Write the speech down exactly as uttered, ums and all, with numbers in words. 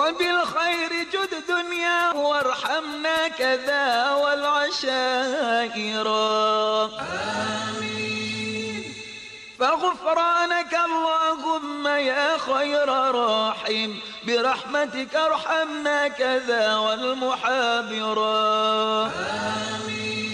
وبالخير جد دنيا وارحمنا كذا والعشائر. آمين. فغفرانك اللهم يا خير راحم، برحمتك ارحمنا كذا والمحابر. آمين.